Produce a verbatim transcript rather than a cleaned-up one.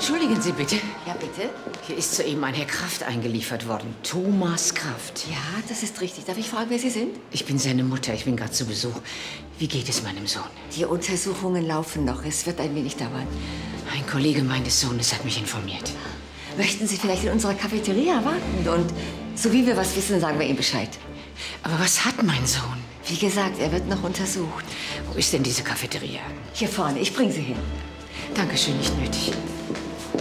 Entschuldigen Sie bitte. Ja, bitte? Hier ist soeben ein Herr Kraft eingeliefert worden. Thomas Kraft. Ja, das ist richtig. Darf ich fragen, wer Sie sind? Ich bin seine Mutter. Ich bin gerade zu Besuch. Wie geht es meinem Sohn? Die Untersuchungen laufen noch. Es wird ein wenig dauern. Ein Kollege meines Sohnes hat mich informiert. Möchten Sie vielleicht in unserer Cafeteria warten? Und so wie wir was wissen, sagen wir ihm Bescheid. Aber was hat mein Sohn? Wie gesagt, er wird noch untersucht. Wo ist denn diese Cafeteria? Hier vorne. Ich bringe Sie hin. Dankeschön, nicht nötig.